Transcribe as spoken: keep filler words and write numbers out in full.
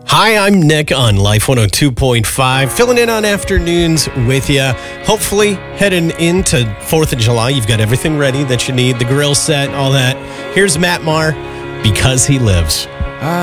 Hi, I'm Nick on Life one oh two point five, filling in on afternoons with you. Hopefully, heading into fourth of July, you've got everything ready that you need, the grill set, all that. Here's Matt Maher, Because He Lives.